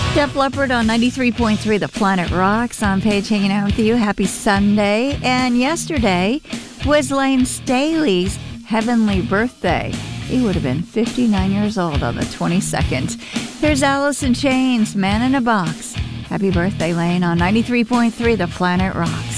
Def Leppard on 93.3 The Planet Rocks. I'm Paige hanging out with you. Happy Sunday. And yesterday was Lane Staley's heavenly birthday. He would have been 59 years old on the 22nd. Here's Alice in Chains, Man in a Box. Happy birthday, Lane, on 93.3 The Planet Rocks.